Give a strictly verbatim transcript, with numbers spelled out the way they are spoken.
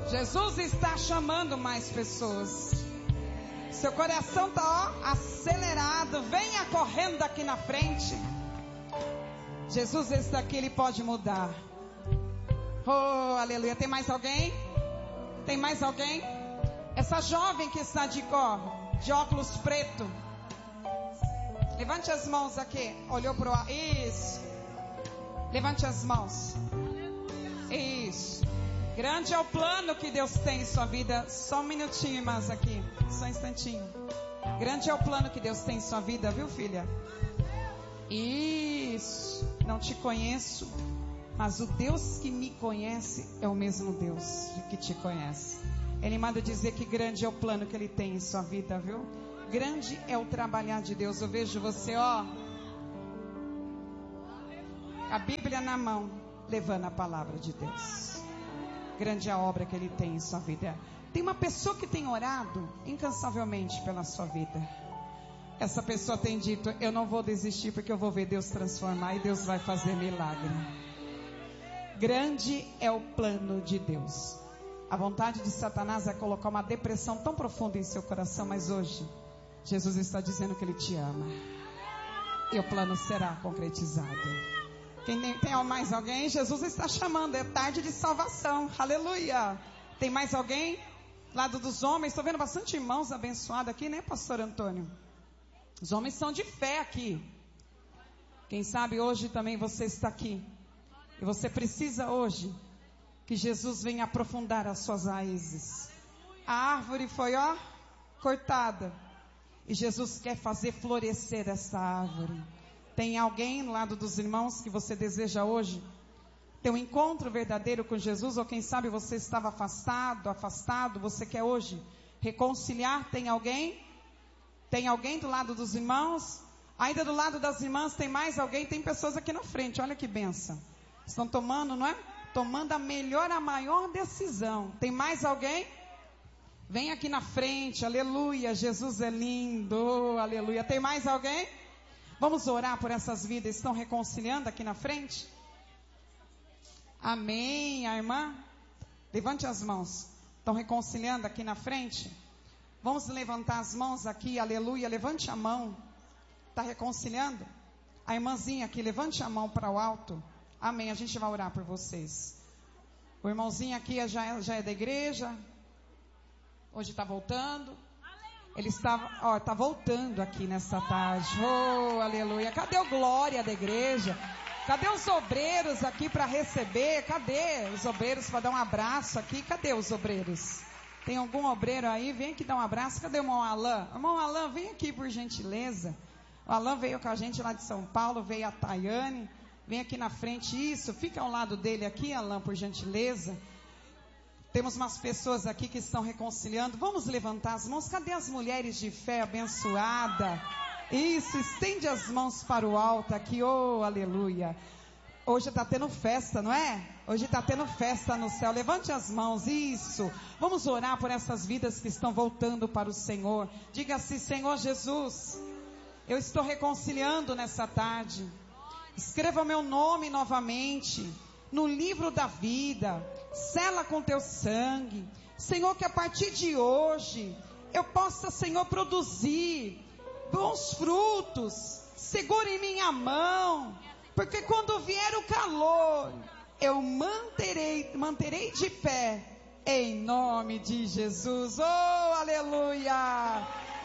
Jesus está chamando mais pessoas. Seu coração está ó, acelerado. Venha correndo aqui na frente. Jesus está aqui, Ele pode mudar. Oh, aleluia. Tem mais alguém? Tem mais alguém? Essa jovem que está de cor, de óculos preto. Levante as mãos aqui. Olhou para o... Isso. Levante as mãos. Isso. Grande é o plano que Deus tem em sua vida. Só um minutinho, irmãs, aqui. Só um instantinho. Grande é o plano que Deus tem em sua vida, viu, filha? Isso. Não te conheço, mas o Deus que me conhece é o mesmo Deus que te conhece. Ele manda dizer que grande é o plano que Ele tem em sua vida, viu? Grande é o trabalhar de Deus. Eu vejo você, ó, a Bíblia na mão, levando a palavra de Deus. Grande é a obra que Ele tem em sua vida. Tem uma pessoa que tem orado incansavelmente pela sua vida. Essa pessoa tem dito: eu não vou desistir, porque eu vou ver Deus transformar e Deus vai fazer milagre. Grande é o plano de Deus. A vontade de Satanás é colocar uma depressão tão profunda em seu coração, mas hoje Jesus está dizendo que Ele te ama e o plano será concretizado. Quem tem, tem mais alguém? Jesus está chamando, é tarde de salvação. Aleluia. Tem mais alguém? Lado dos homens, estou vendo bastante irmãos abençoados aqui, né, pastor Antônio? Os homens são de fé aqui. Quem sabe hoje também você está aqui e você precisa hoje que Jesus venha aprofundar as suas raízes. A árvore foi, ó, cortada, e Jesus quer fazer florescer essa árvore. Tem alguém no lado dos irmãos que você deseja hoje ter um encontro verdadeiro com Jesus? Ou quem sabe você estava afastado, afastado, você quer hoje reconciliar? Tem alguém? Tem alguém do lado dos irmãos? Ainda do lado das irmãs tem mais alguém? Tem pessoas aqui na frente, olha que bênção. Estão tomando, não é? Tomando a melhor, a maior decisão. Tem mais alguém? Vem aqui na frente, aleluia, Jesus é lindo, aleluia. Tem mais alguém? Vamos orar por essas vidas, estão reconciliando aqui na frente? Amém, a irmã? Levante as mãos. Estão reconciliando aqui na frente? Vamos levantar as mãos aqui, aleluia, levante a mão. Está reconciliando? A irmãzinha aqui, levante a mão para o alto. Amém, a gente vai orar por vocês. O irmãozinho aqui já é, já é da igreja. Hoje está voltando. Ele está, ó, está voltando aqui nessa tarde. Oh, aleluia. Cadê o glória da igreja? Cadê os obreiros aqui para receber? Cadê os obreiros para dar um abraço aqui? Cadê os obreiros? Tem algum obreiro aí? Vem aqui dar um abraço. Cadê o irmão Alain? Irmão Alain, vem aqui por gentileza. O Alain veio com a gente lá de São Paulo. Veio a Tayane. Vem aqui na frente. Isso, fica ao lado dele aqui, Alain, por gentileza. Temos umas pessoas aqui que estão reconciliando. Vamos levantar as mãos. Cadê as mulheres de fé abençoada? Isso, estende as mãos para o alto aqui. Oh, aleluia. Hoje está tendo festa, não é? Hoje está tendo festa no céu. Levante as mãos, isso. Vamos orar por essas vidas que estão voltando para o Senhor. Diga assim: Senhor Jesus, eu estou reconciliando nessa tarde. Escreva meu nome novamente no livro da vida. Sela com teu sangue. Senhor, que a partir de hoje eu possa, Senhor, produzir bons frutos. Segura em minha mão, porque quando vier o calor, eu manterei, manterei de pé, em nome de Jesus. Oh, aleluia.